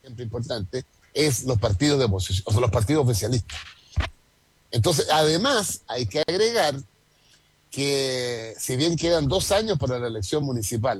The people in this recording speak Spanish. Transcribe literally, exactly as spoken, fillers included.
ejemplo importante, es los partidos de oposición, o sea, los partidos oficialistas. Entonces, además, hay que agregar que si bien quedan dos años para la elección municipal,